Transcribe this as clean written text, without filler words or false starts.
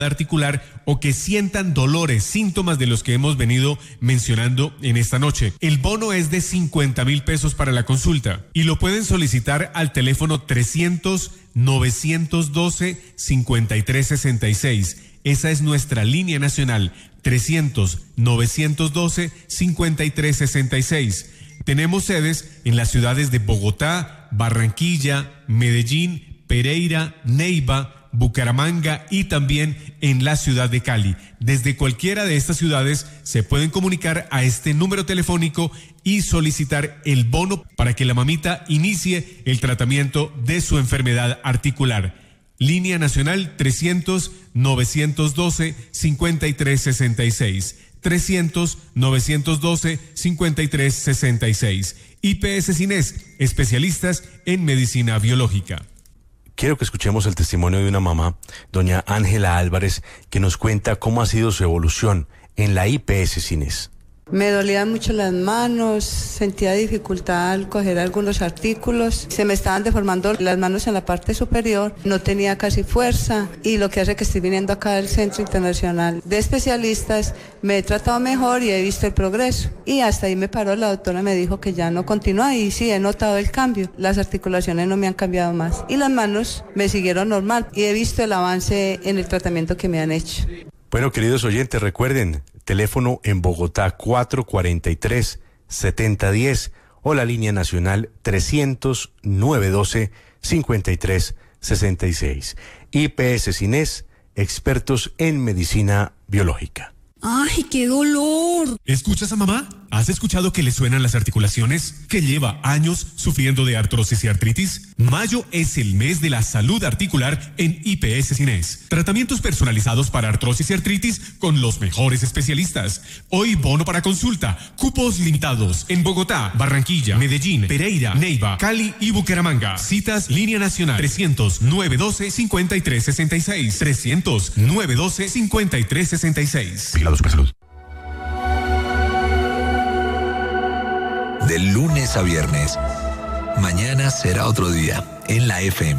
articular o que sientan dolores, síntomas de los que hemos venido mencionando en esta noche. El bono es de 50,000 pesos para la consulta y lo pueden solicitar al teléfono 300-912-5366. Esa es nuestra línea nacional, 300-912-5366. Tenemos sedes en las ciudades de Bogotá, Barranquilla, Medellín, Pereira, Neiva, Bucaramanga y también en la ciudad de Cali. Desde cualquiera de estas ciudades se pueden comunicar a este número telefónico y solicitar el bono para que la mamita inicie el tratamiento de su enfermedad articular. Línea nacional 300-912-5366. 300-912-5366. IPS Cines, especialistas en medicina biológica. Quiero que escuchemos el testimonio de una mamá, doña Ángela Álvarez, que nos cuenta cómo ha sido su evolución en la IPS Cines. Me dolían mucho las manos, sentía dificultad al coger algunos artículos, se me estaban deformando las manos en la parte superior, no tenía casi fuerza y lo que hace que estoy viniendo acá al Centro Internacional de Especialistas, me he tratado mejor y he visto el progreso. Y hasta ahí me paró, la doctora me dijo que ya no continúa y sí, he notado el cambio, las articulaciones no me han cambiado más y las manos me siguieron normal y he visto el avance en el tratamiento que me han hecho. Bueno, queridos oyentes, recuerden, teléfono en Bogotá 443-7010 o la línea nacional 300-912-5366. IPS Cines, expertos en medicina biológica. ¡Ay, qué dolor! ¿Escuchas a mamá? ¿Has escuchado que le suenan las articulaciones? ¿Que lleva años sufriendo de artrosis y artritis? Mayo es el mes de la salud articular en IPS Cines. Tratamientos personalizados para artrosis y artritis con los mejores especialistas. Hoy bono para consulta. Cupos limitados en Bogotá, Barranquilla, Medellín, Pereira, Neiva, Cali y Bucaramanga. Citas línea nacional 300-912-5366. 300-912-5366. Vigilado Supersalud. De lunes a viernes, mañana será otro día en la FM.